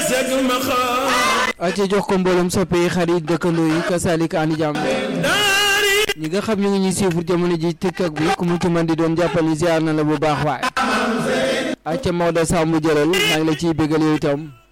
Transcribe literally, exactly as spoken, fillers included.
aca jox ko mboolem soppe xarit dëkkandoo yi kasaalika ani jàmm ñi nga xam ñu ngi ñuy suivre jamono ji TikTok bi ku mu ci man di doon jàppal ni ziar na la bu baax waay aca Maodo Samb jëral maa ngi la ciy bégal yow itam